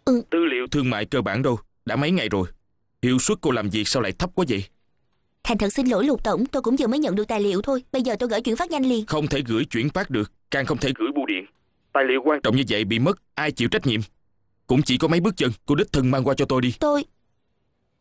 Tư liệu thương mại cơ bản đâu, đã mấy ngày rồi. Hiệu suất cô làm việc sao lại thấp quá vậy? Thành thật xin lỗi Lục tổng, tôi cũng vừa mới nhận được tài liệu thôi. Bây giờ tôi gửi chuyển phát nhanh liền. Không thể gửi chuyển phát được, càng không thể gửi bưu điện. Tài liệu quan trọng như vậy bị mất, ai chịu trách nhiệm? Cũng chỉ có mấy bước chân, cô đích thân mang qua cho tôi đi.